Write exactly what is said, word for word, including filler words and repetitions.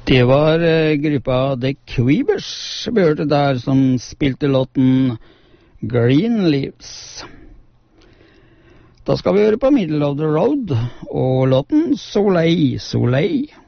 Det var uh, gruppa The Queebers vi hørte der, som spilte låten Green Leaves. Da skal vi høre på Middle of the Road og låten Soleil, Soleil.